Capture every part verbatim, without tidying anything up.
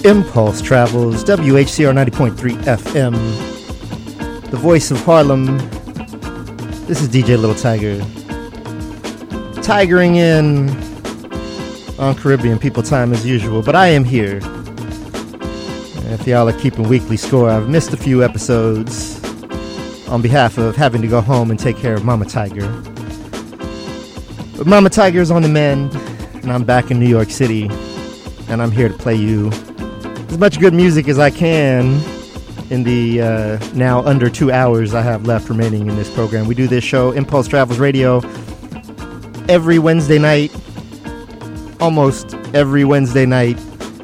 Impulse Travels, W H C R ninety point three F M, the voice of Harlem. This is D J Little Tiger, tigering in on Caribbean People Time as usual, but I am here. If y'all are keeping weekly score, I've missed a few episodes on behalf of having to go home and take care of Mama Tiger. But Mama Tiger is on the mend, and I'm back in New York City, and I'm here to play you as much good music as I can in the uh, now under two hours I have left remaining in this program. We do this show, Impulse Travels Radio, every Wednesday night, almost every Wednesday night,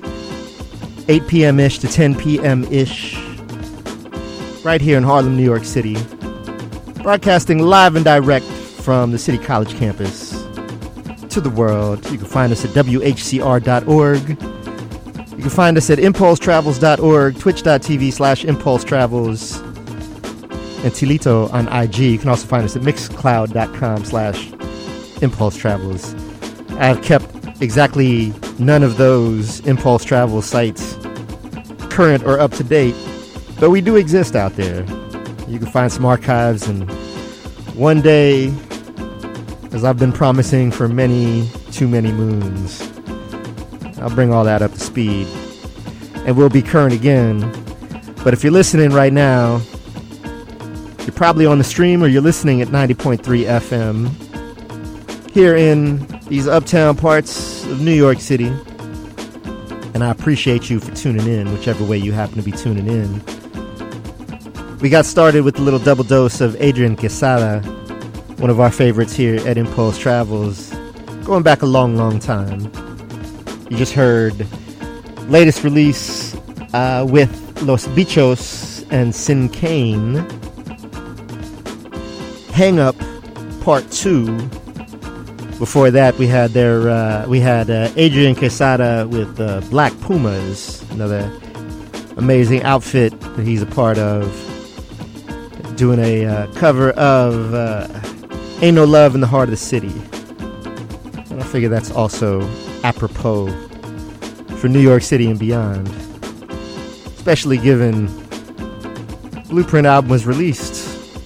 eight p.m.-ish to ten p.m.-ish, right here in Harlem, New York City, broadcasting live and direct from the City College campus to the world. You can find us at W H C R dot org. You can find us at impulse travels dot org, twitch.tv slash impulse travels, and Tilito on I G. You can also find us at mixcloud.com slash impulse travels. I've kept exactly none of those Impulse Travel sites current or up to date, but we do exist out there. You can find some archives, and one day, as I've been promising for many, too many moons, I'll bring all that up to speed, and we'll be current again. But if you're listening right now, you're probably on the stream or you're listening at ninety point three F M here in these uptown parts of New York City. And I appreciate you for tuning in, whichever way you happen to be tuning in. We got started with a little double dose of Adrian Quesada, one of our favorites here at Impulse Travels, going back a long, long time. You just heard latest release uh, with Los Bichos and Sin Kane, Hang Up Part two. Before that, we had their uh, we had uh, Adrian Quesada with uh, Black Pumas, another amazing outfit that he's a part of, doing a uh, cover of uh, Ain't No Love in the Heart of the City. And I figure that's also apropos for New York City and beyond, especially given Blueprint album was released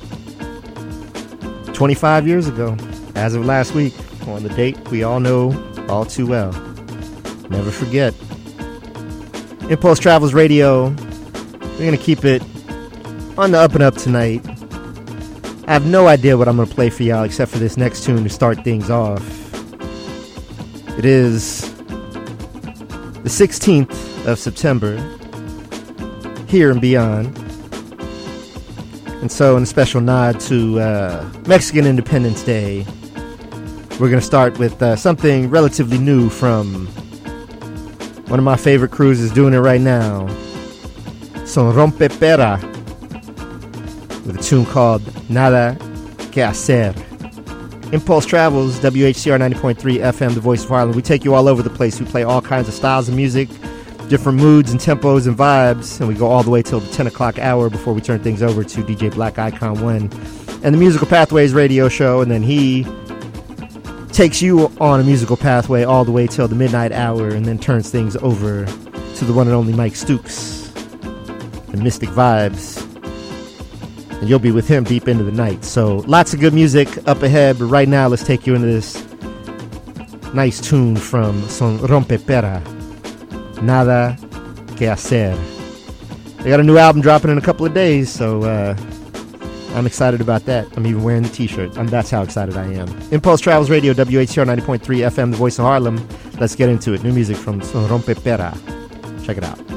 twenty-five years ago, as of last week, on the date we all know all too well. Never forget. Impulse Travels Radio, we're going to keep it on the up and up tonight. I have no idea what I'm going to play for y'all except for this next tune to start things off. It is the sixteenth of September, here and beyond. And so, in a special nod to uh, Mexican Independence Day, we're going to start with uh, something relatively new from one of my favorite crews is doing it right now, Son Rompe Pera, with a tune called Nada Que Hacer. Impulse Travels, W H C R ninety point three F M, the voice of Harlem. We take you all over the place. We play all kinds of styles of music, different moods and tempos and vibes, and we go all the way till the ten o'clock hour before we turn things over to D J Black Icon One and the Musical Pathways radio show, and then he takes you on a musical pathway all the way till the midnight hour, and then turns things over to the one and only Mike Stooks, the Mystic Vibes, and you'll be with him deep into the night. So lots of good music up ahead, but right now let's take you into this nice tune from Son Rompe Pera, Nada Que Hacer. They got a new album dropping in a couple of days, so uh, I'm excited about that. I'm even wearing the t-shirt. I'm, that's how excited I am. Impulse Travels Radio, W H C R ninety point three F M, the voice of Harlem. Let's get into it. New music from Son Rompe Pera. Check it out.